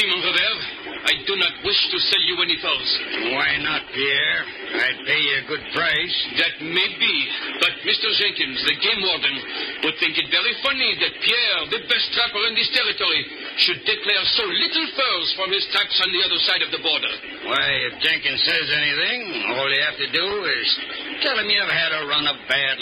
mon Robert. I do not wish to sell you any furs. Why not, Pierre? I'd pay you a good price. That may be, but Mr. Jenkins, the game warden, would think it very funny that Pierre, the best trapper in this territory, should declare so little furs from his tracks on the other side of the border. Why, if Jenkins says anything, all you have to do is tell him you've had a run of bad